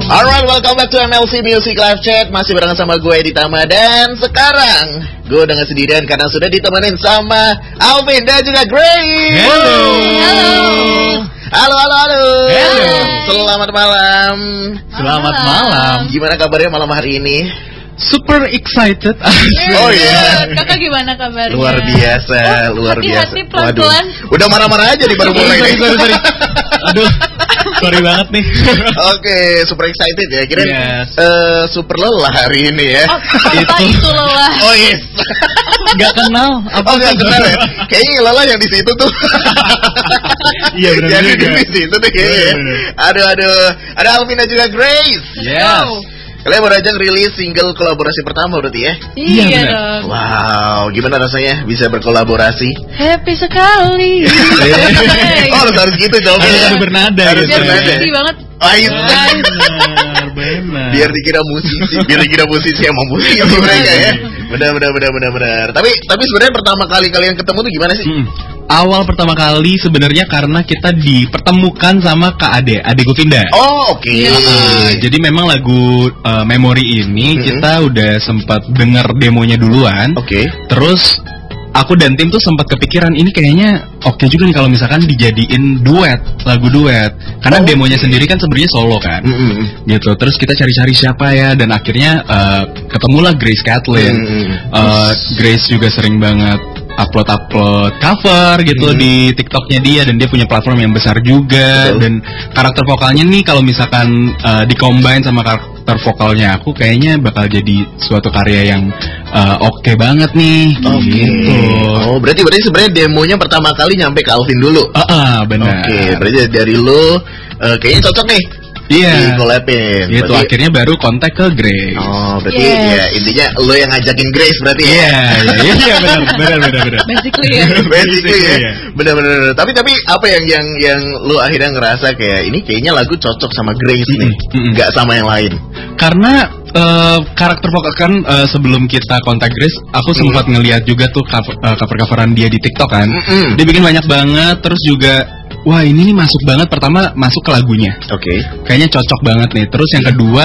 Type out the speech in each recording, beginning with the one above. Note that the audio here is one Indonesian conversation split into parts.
Alright, welcome back to MLC Music Live Chat. Masih barengan sama gue Ditama. Dan sekarang gue udah gak sendirian karena sudah ditemenin sama Alvin dan juga Grace. Halo. Halo. Halo. Selamat malam. Selamat malam. Gimana kabarnya malam hari ini? Super excited. Oh iya. Kakak gimana kabarnya? Luar biasa, luar biasa. Hati-hati pelan-pelan. Udah marah-marah aja di baru mulai nih. Sorry. Aduh, sorry banget nih. Oke, super excited ya. Kira Yes. super lelah hari ini ya. Apa itu lelah? Oh yes. Gak kenal. Oh gak kenal ya. Kayaknya lelah yang di situ tuh. Iya benar Yang juga. di situ tuh kayaknya. Aduh. Ada Alvin dan juga Grace. Yes. Kalian baru aja rilis single kolaborasi pertama berarti ya? Iya, Iya benar. dong. Wow, gimana rasanya bisa berkolaborasi? Happy sekali. Oh harus gitu jawabnya. Harus bernada Harus gitu. Biar bernada. sedih banget. Oh, iya. Benar. Biar dikira musisi emang musisi mereka ya. Benar. Tapi sebenarnya pertama kali kalian ketemu tuh gimana sih? Awal pertama kali sebenarnya karena kita dipertemukan sama Kak Ade Govinda. Oh oke. Jadi memang lagu Memory ini kita udah sempat denger demonya duluan. Oke. Terus aku dan tim tuh sempat kepikiran ini kayaknya oke juga nih kalau misalkan dijadiin lagu duet. Karena demonya sendiri kan sebenarnya solo kan. Gitu. Terus kita cari-cari siapa ya dan akhirnya ketemulah Grace Kathleen. Grace juga sering banget upload cover gitu di TikToknya dia dan dia punya platform yang besar juga. Betul. Dan karakter vokalnya nih kalau misalkan dikombine sama karakter vokalnya aku kayaknya bakal jadi suatu karya yang oke banget nih. Gitu. Oh berarti sebenarnya demonya pertama kali nyampe ke Alvin dulu. Benar. Oke, berarti dari lo kayaknya cocok nih. Iya. Di collabin. Gitu berarti, akhirnya baru kontak ke Grace. Oh berarti Yes. ya intinya lo yang ngajakin Grace berarti ya. Iya benar. Basically ya. Basically ya. Iya. Benar. Tapi apa yang lo akhirnya ngerasa kayak ini kayaknya lagu cocok sama Grace nih, nggak sama yang lain. Karena karakter vokal kan sebelum kita kontak Grace, aku sempat ngeliat juga tuh cover-coveran dia di TikTok kan. Dia bikin banyak banget, terus juga wah ini nih masuk banget, pertama masuk ke lagunya. Oke. Kayaknya cocok banget nih. Terus yang kedua,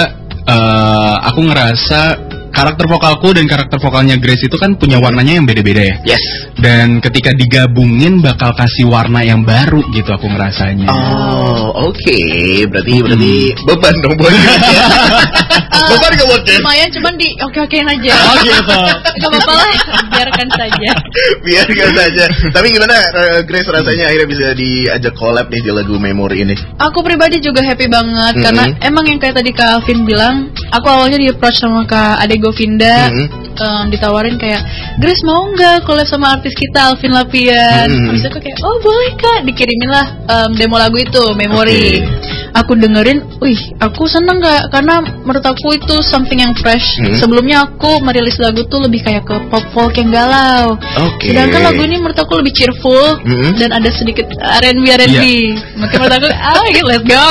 aku ngerasa karakter vokalku dan karakter vokalnya Grace itu kan punya warnanya yang beda-beda ya. Yes. Dan ketika digabungin bakal kasih warna yang baru gitu aku ngerasanya. Oh oke. Berarti beban dong buat Grace. Beban gak buat Grace? Lumayan cuman di oke-okein aja. Oh gitu. Gak apa-apa lah. Biarkan saja. Biarkan saja. Tapi gimana Grace rasanya akhirnya bisa diajak collab nih di lagu Memory ini? Aku pribadi juga happy banget karena emang yang kayak tadi Kak Alvin bilang, aku awalnya di approach sama Kak Ade Govinda, ditawarin kayak Grace mau nggak collab sama artis kita Alvin Lapian. Habis itu kayak oh boleh Kak, dikirimin lah demo lagu itu Memory. Aku dengerin, aku seneng Kak karena menurut aku itu something yang fresh. Sebelumnya aku merilis lagu tuh lebih kayak ke pop folk yang galau. Sedangkan lagu ini menurut aku lebih cheerful dan ada sedikit R&B. Maka menurut aku, let's go.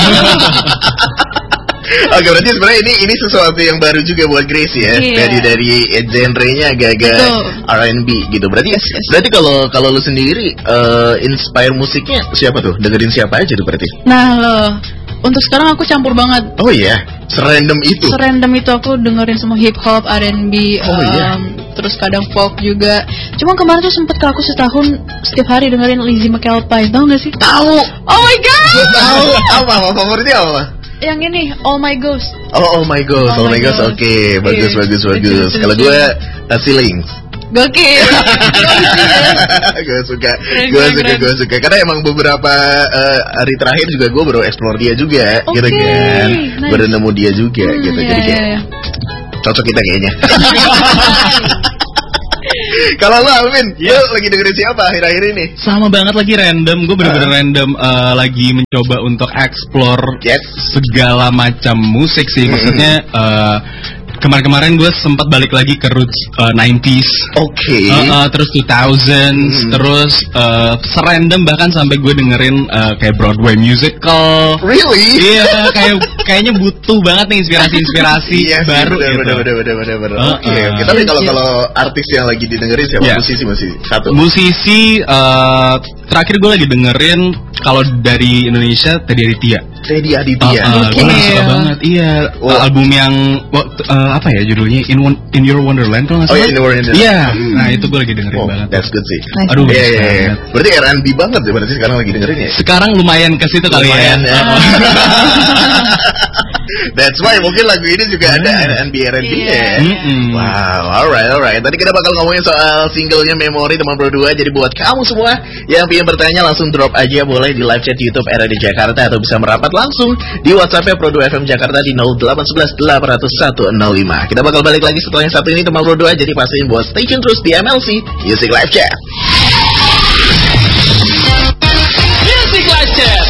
Oke, berarti sebenarnya ini sesuatu yang baru juga buat Grace ya. Dari genre-nya agak-agak R&B gitu. Berarti kalau lu sendiri inspire musiknya siapa tuh? Dengerin siapa aja tuh berarti? Nah loh, untuk sekarang aku campur banget. Oh iya, serandom itu. Serandom itu aku dengerin semua hip hop, R&B, terus kadang folk juga. Cuma kemarin tuh sempet ke aku setahun setiap hari dengerin Lizzie McAlpine. Tahu nggak sih? Tahu. Oh my god. Tahu. Apa favoritnya apa? Yang ini All My Ghost. Oh my ghost. Oke, bagus. Kalau gue Feelings. Gokil. Gue suka. Karena emang beberapa hari terakhir juga gue baru explore dia juga, gitu kan. Nice. Baru nemu dia juga, gitu. Jadi kayak cocok kita kayaknya. Kalau lu Alvin, lu lagi dengerin siapa akhir-akhir ini? Sama banget lagi random, gue bener-bener random lagi mencoba untuk explore segala macam musik sih. Maksudnya kemarin-kemarin gue sempat balik lagi ke roots 90s. Oke. Terus 2000s, terus serandom bahkan sampai gue dengerin kayak Broadway musical. Really? Iya, kayaknya butuh banget nih inspirasi baru bener. Oke. Tapi kalau artis yang lagi didengerin siapa? Musisi masih satu. Musisi terakhir gue lagi dengerin kalau dari Indonesia Teddy Aditya. Reddy Aditya. Gue suka banget. Iya, album yang apa ya judulnya In Your Wonderland kalau nggak salah. Oh, In Your Wonderland. Iya. Nah, itu gue lagi dengerin banget. That's good sih. Aduh, iya. Berarti R&B banget ya berarti sekarang lagi dengerin ya. Sekarang lumayan ke situ kali ya. That's why mungkin lagu ini juga ada R&B-nya. Wow, alright. Tadi kita bakal ngomongin soal singlenya Memori teman Pro 2. Jadi buat kamu semua yang ingin bertanya langsung drop aja boleh di live chat YouTube RAD Jakarta atau bisa merapat langsung di WhatsApp-nya Pro 2 FM Jakarta di 0811 800 105. Kita bakal balik lagi setelah yang satu ini teman Pro 2. Jadi pastiin buat stay tune terus di MLC Music Live Chat. Music Live Chat.